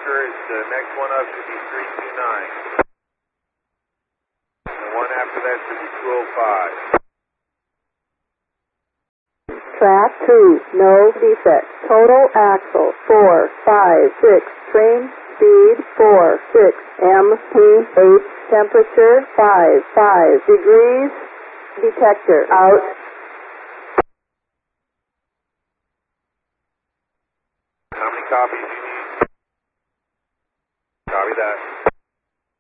is the next one up should be 329. The one after that should be 205. Track 2, no defect. Total axle 4, 5, 6. Train speed 4, 6. MPH temperature 5, 5 degrees. Detector out. How many copies do you